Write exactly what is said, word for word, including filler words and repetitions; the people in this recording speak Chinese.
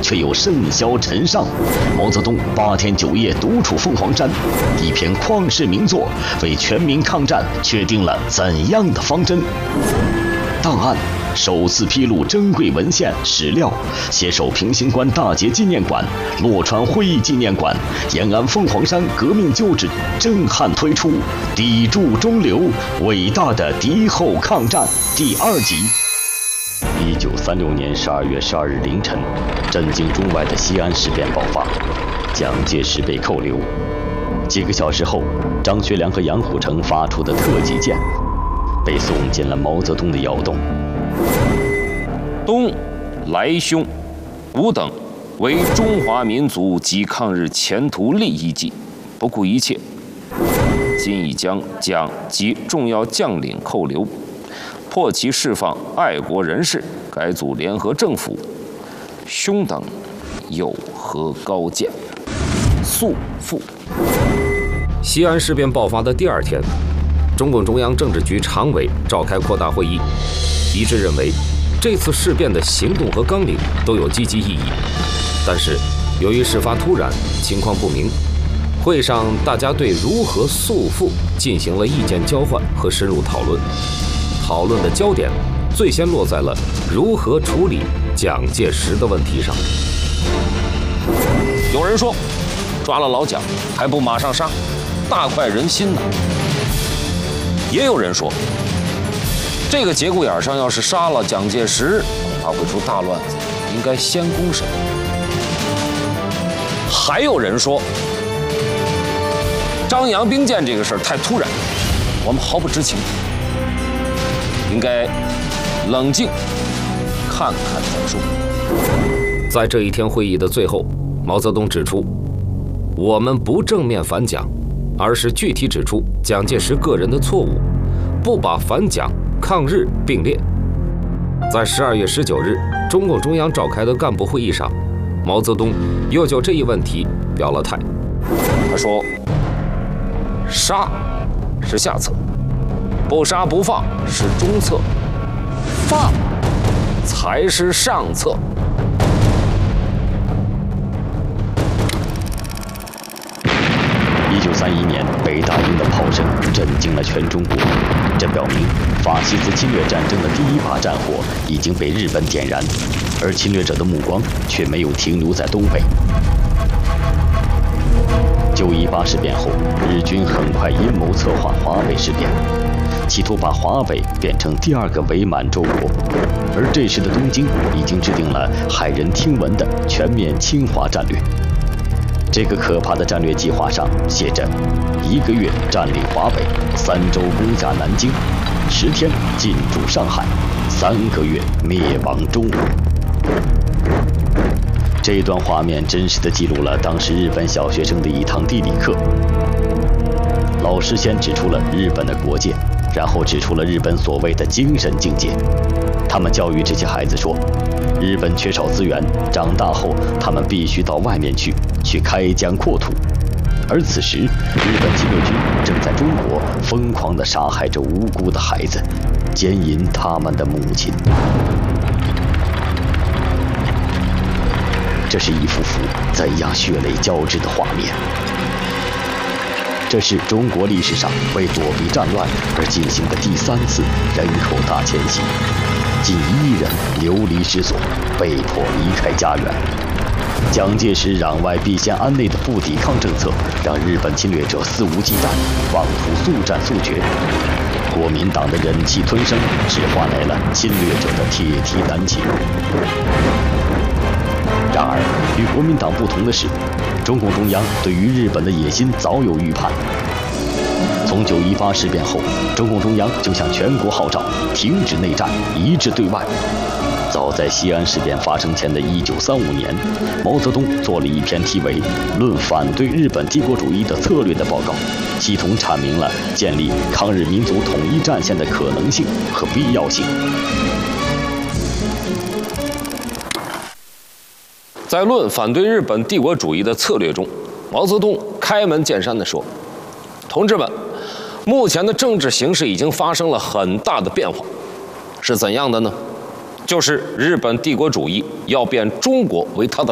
却又甚嚣尘上。毛泽东八天九夜独处凤凰山，一篇旷世名作，为全民抗战确定了怎样的方针？档案首次披露珍贵文献史料，携手平型关大捷纪念馆、洛川会议纪念馆、延安凤凰山革命旧址，震撼推出《砥柱中流：伟大的敌后抗战》第二集。一九三六年十二月十二日凌晨，震惊中外的西安事变爆发，蒋介石被扣留。几个小时后，张学良和杨虎城发出的特级舰被送进了毛泽东的窑洞。 东来兄，吾等为中华民族及抗日前途利益计，不顾一切，今已将蒋及重要将领扣留，迫其释放爱国人士，改组联合政府。兄等有何高见？速复。 西安事变爆发的第二天，中共中央政治局常委召开扩大会议，一致认为这次事变的行动和纲领都有积极意义，但是由于事发突然，情况不明，会上大家对如何速复进行了意见交换和深入讨论。讨论的焦点最先落在了如何处理蒋介石的问题上。 有人说，抓了老蒋还不马上杀，大快人心呢。也有人说，这个节骨眼上要是杀了蒋介石，恐怕会出大乱子，应该先公审。还有人说，张扬兵谏这个事儿太突然，我们毫不知情，应该冷静看看再说。 在这一天会议的最后，毛泽东指出，我们不正面反蒋，而是具体指出蒋介石个人的错误，不把反蒋、抗日并列。在十二月十九日中共中央召开的干部会议上，毛泽东又就这一问题表了态。 他说：“杀是下策，不杀不放是中策，放才是上策。” 一九三一年，北大营的炮声震惊了全中国，这表明法西斯侵略战争的第一把战火已经被日本点燃，而侵略者的目光却没有停留在东北。九一八事变后，日军很快阴谋策划华北事变，企图把华北变成第二个伪满洲国，而这时的东京已经制定了骇人听闻的全面侵华战略。这个可怕的战略计划上写着：一个月占领华北，三周攻下南京，十天进驻上海，三个月灭亡中国。这段画面真实地记录了当时日本小学生的一堂地理课。老师先指出了日本的国界，然后指出了日本所谓的精神境界。他们教育这些孩子说，日本缺少资源，长大后他们必须到外面去，去开疆扩土。而此时，日本侵略军正在中国疯狂地杀害着无辜的孩子，奸淫他们的母亲。这是一幅幅怎样血泪交织的画面。这是中国历史上为躲避战乱而进行的第三次人口大迁徙，近一亿人流离失所，被迫离开家园。蒋介石攘外必先安内的不抵抗政策，让日本侵略者肆无忌惮，妄图速战速决。国民党的忍气吞声，只换来了侵略者的铁蹄南侵。然而，与国民党不同的是，中共中央对于日本的野心早有预判。从九一八事变后，中共中央就向全国号召停止内战，一致对外。早在西安事变发生前的一九三五年，毛泽东做了一篇题为《论反对日本帝国主义的策略》的报告，系统阐明了建立抗日民族统一战线的可能性和必要性。 在《论反对日本帝国主义的策略》中，毛泽东开门见山地说：“同志们，目前的政治形势已经发生了很大的变化，是怎样的呢？就是日本帝国主义要变中国为它的